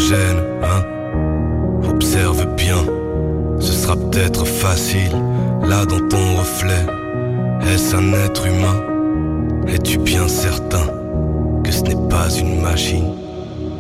gêne, hein? Observe bien, ce sera peut-être facile, là dans ton reflet. Est-ce un être humain? Es-tu bien certain que ce n'est pas une machine?